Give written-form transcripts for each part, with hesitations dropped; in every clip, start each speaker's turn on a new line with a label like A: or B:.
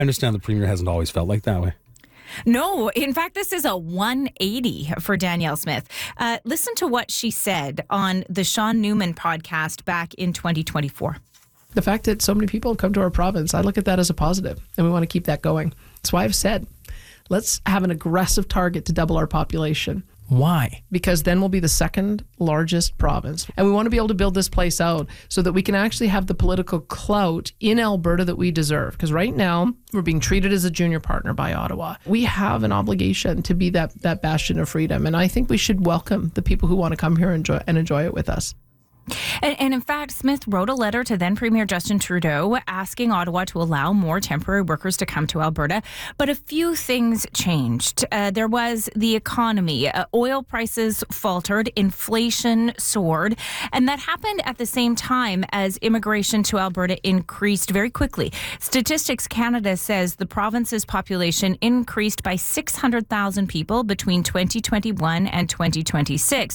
A: understand the premier hasn't always felt like that way.
B: No, in fact, this is a 180 for Danielle Smith. Listen to what she said on the Sean Newman podcast back in 2024.
C: The fact that so many people have come to our province, I look at that as a positive, and we want to keep that going. That's why I've said, let's have an aggressive target to double our population.
D: Why?
C: Because then we'll be the second largest province. And we want to be able to build this place out so that we can actually have the political clout in Alberta that we deserve. Because right now, we're being treated as a junior partner by Ottawa. We have an obligation to be that bastion of freedom. And I think we should welcome the people who want to come here and enjoy it with us.
B: And in fact, Smith wrote a letter to then Premier Justin Trudeau asking Ottawa to allow more temporary workers to come to Alberta. But a few things changed. There was the economy. Oil prices faltered. Inflation soared. And that happened at the same time as immigration to Alberta increased very quickly. Statistics Canada says the province's population increased by 600,000 people between 2021 and 2026.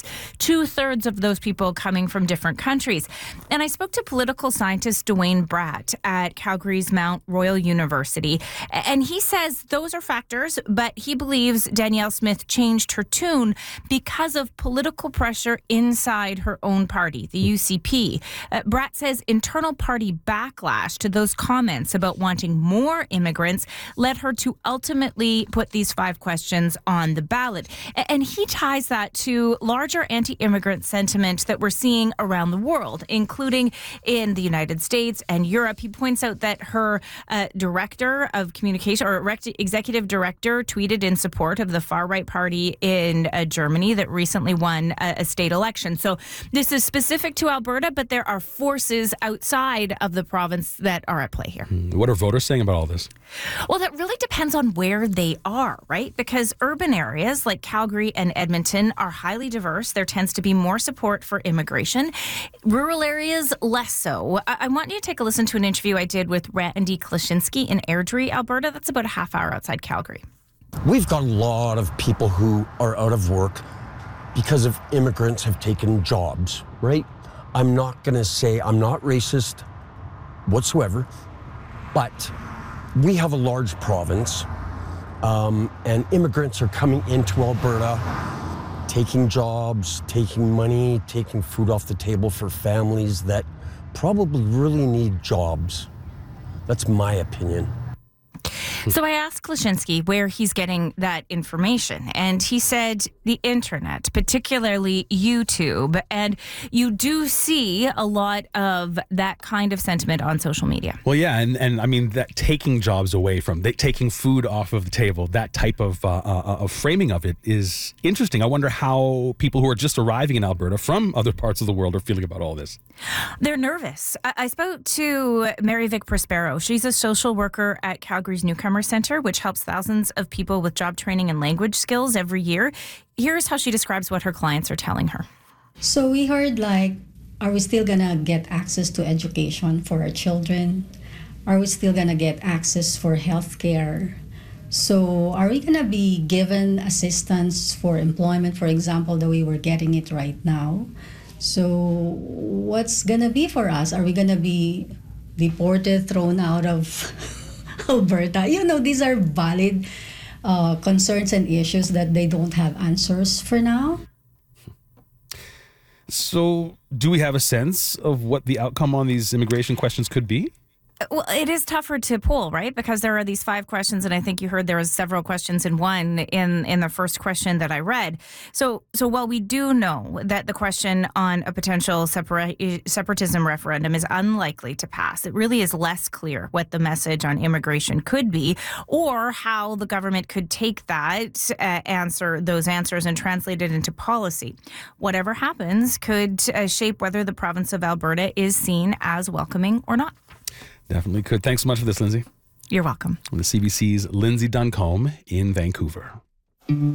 B: 2/3 of those people coming from different countries. And I spoke to political scientist Dwayne Bratt at Calgary's Mount Royal University. And he says those are factors, but he believes Danielle Smith changed her tune because of political pressure inside her own party, the UCP. Bratt says internal party backlash to those comments about wanting more immigrants led her to ultimately put these 5 questions on the ballot. And he ties that to larger anti-immigrant sentiment that we're seeing around the world, including in the United States and Europe. He points out that her director of communication, or executive director, tweeted in support of the far-right party in Germany that recently won a state election. So this is specific to Alberta, but there are forces outside of the province that are at play here.
A: What are voters saying about all this?
B: Well, that really depends on where they are, right? Because urban areas like Calgary and Edmonton are highly diverse. There tends to be more support for immigration. Rural areas, less so. I want you to take a listen to an interview I did with Randy Klaschinski in Airdrie, Alberta. That's about a half hour outside Calgary.
E: We've got a lot of people who are out of work because of immigrants have taken jobs, right? I'm not going to say I'm not racist whatsoever, but we have a large province, and immigrants are coming into Alberta, taking jobs, taking money, taking food off the table for families that probably really need jobs. That's my opinion.
B: So I asked Klaschinski where he's getting that information, and he said the internet, particularly YouTube, and you do see a lot of that kind of sentiment on social media.
A: Well, yeah, and I mean, that taking jobs away from, taking food off of the table, that type of framing of it is interesting. I wonder how people who are just arriving in Alberta from other parts of the world are feeling about all this.
B: They're nervous. I spoke to Mary Vic Prospero. She's a social worker at Calgary's Newcomer Center, which helps thousands of people with job training and language skills every year. Here's how she describes what her clients are telling her.
F: So we heard, are we still going to get access to education for our children? Are we still going to get access for health care? So are we going to be given assistance for employment, for example, the way we're getting it right now? So what's going to be for us? Are we going to be deported, thrown out of Alberta? These are valid concerns and issues that they don't have answers for now.
A: So do we have a sense of what the outcome on these immigration questions could be?
B: Well, it is tougher to poll, right? Because there are these 5 questions, and I think you heard there was several questions in one in the first question that I read. So while we do know that the question on a potential separatism referendum is unlikely to pass, it really is less clear what the message on immigration could be, or how the government could take that those answers and translate it into policy. Whatever happens could shape whether the province of Alberta is seen as welcoming or not.
A: Definitely could. Thanks so much for this, Lindsay.
B: You're welcome.
A: The CBC's Lindsay Duncombe in Vancouver.